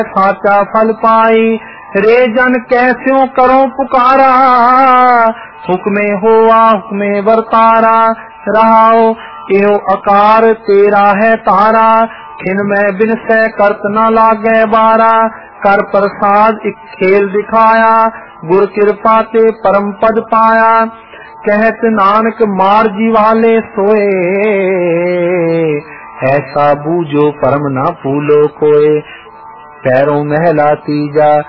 साचा फल पाई। रे जन कैस्यों करो पुकारा, हुक्मे होवा हुक्मे वर्तारा। रहाओ एहो आकार तेरा है तारा, खिन में बिन से करत न लागे बारा। कर प्रसाद एक खेल दिखाया, गुर कृपा ते परम पद पाया। कहत नानक मार जीवाले सोए, ऐसा बूझो परम न फूलो कोय। पैरों महला तीजा